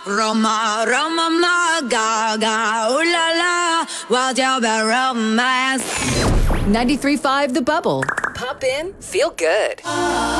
Roma, Roma, ma, gaga, ooh la la, wild about romance. 93.5 The Bubble. Pop in, feel good.